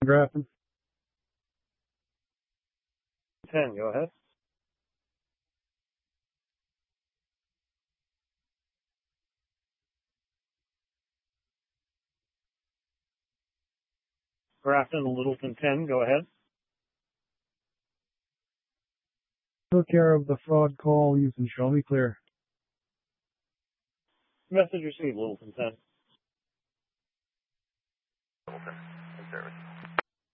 Grafton. 10, go ahead. Grafton, Littleton 10, go ahead. Took care of the fraud call. You can show me clear. Message received, Littleton 10. Littleton, in service.